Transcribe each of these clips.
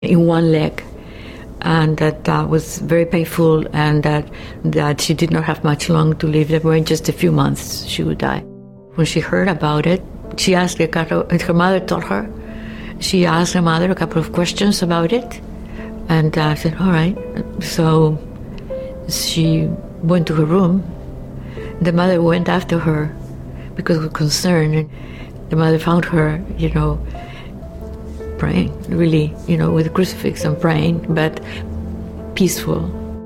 in one leg, and that was very painful, and that she did not have much long to live. There were just a few months she would die. When she heard about it, she asked her mother told her. She asked her mother a couple of questions about it, and said, all right. So she went to her room. The mother went after her because of concern. The mother found her, praying, really, with a crucifix and praying, but peaceful.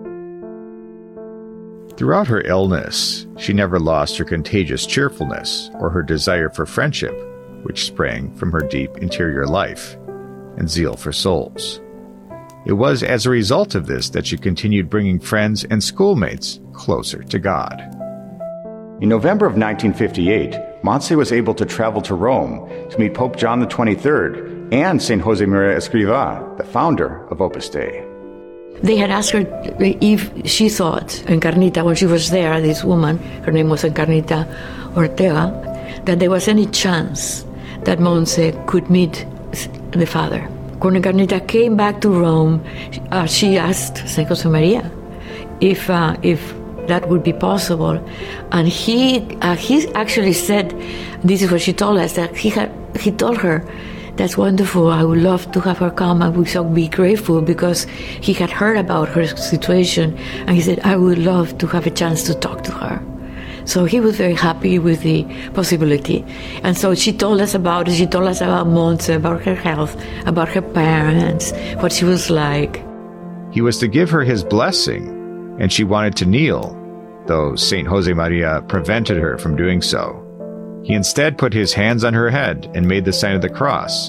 Throughout her illness, she never lost her contagious cheerfulness or her desire for friendship, which sprang from her deep interior life and zeal for souls. It was as a result of this that she continued bringing friends and schoolmates closer to God. In November of 1958, Montse was able to travel to Rome to meet Pope John XXIII and St. Josemaria Escrivá, the founder of Opus Dei. They had asked her if she thought, Encarnita, when she was there, this woman, her name was Encarnita Ortega, that there was any chance that Montse could meet the Father. When Encarnita came back to Rome, she asked St. Josemaria if that would be possible. And he actually said, this is what she told us, that he told her, that's wonderful, I would love to have her come, I would so be grateful, because he had heard about her situation, and he said, I would love to have a chance to talk to her. So he was very happy with the possibility. And so she told us about it, she told us about Montse, about her health, about her parents, what she was like. He was to give her his blessing, and she wanted to kneel, though St. Josemaria prevented her from doing so. He instead put his hands on her head and made the sign of the cross.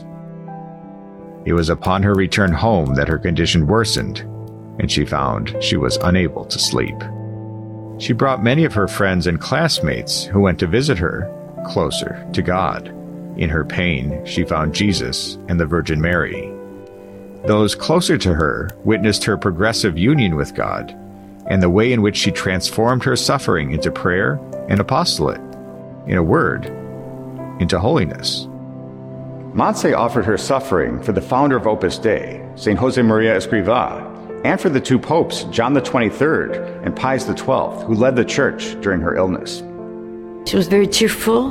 It was upon her return home that her condition worsened, and she found she was unable to sleep. She brought many of her friends and classmates who went to visit her closer to God. In her pain, she found Jesus and the Virgin Mary. Those closer to her witnessed her progressive union with God and the way in which she transformed her suffering into prayer and apostolate. In a word, into holiness. Montse offered her suffering for the founder of Opus Dei, St. Josemaria Escrivá, and for the two popes, John XXIII and Pius XII, who led the church during her illness. She was very cheerful,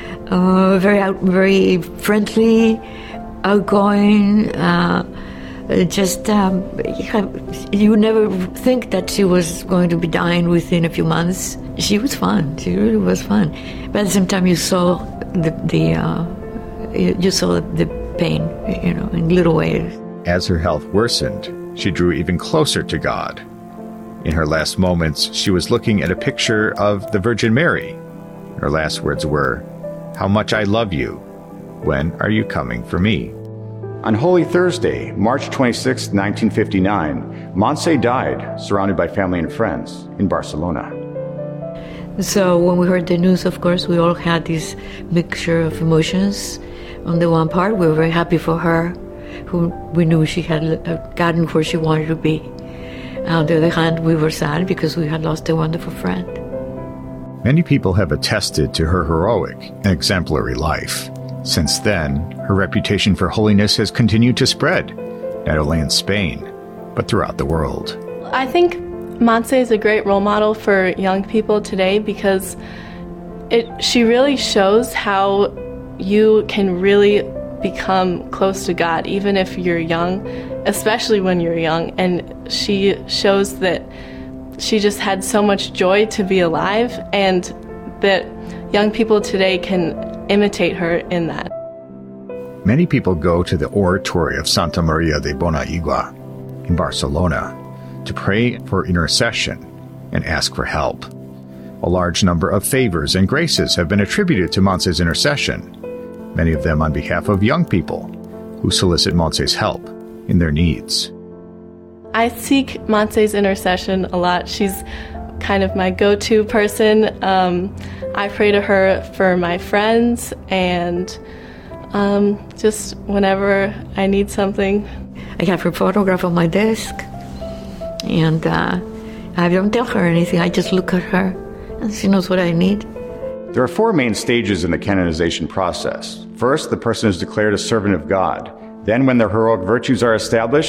very friendly, outgoing. You never think that she was going to be dying within a few months. She was fun. She really was fun. But at the same time, you saw the pain, in little ways. As her health worsened, she drew even closer to God. In her last moments, she was looking at a picture of the Virgin Mary. Her last words were, "How much I love you. When are you coming for me?" On Holy Thursday, March 26, 1959, Montse died, surrounded by family and friends, in Barcelona. So when we heard the news, of course, we all had this mixture of emotions. On the one part, we were very happy for her, who we knew she had gotten where she wanted to be. On the other hand, we were sad because we had lost a wonderful friend. Many people have attested to her heroic and exemplary life. Since then, her reputation for holiness has continued to spread, not only in Spain, but throughout the world. I think Montse is a great role model for young people today because she really shows how you can really become close to God, even if you're young, especially when you're young. And she shows that she just had so much joy to be alive, and that young people today can imitate her in that. Many people go to the oratory of Santa Maria de Bonaigua in Barcelona to pray for intercession and ask for help. A large number of favors and graces have been attributed to Montse's intercession, many of them on behalf of young people who solicit Montse's help in their needs. I seek Montse's intercession a lot. She's kind of my go-to person. I pray to her for my friends and just whenever I need something. I have her photograph on my desk, and I don't tell her anything. I just look at her, and she knows what I need. There are four main stages in the canonization process. First, the person is declared a servant of God. Then, when the heroic virtues are established,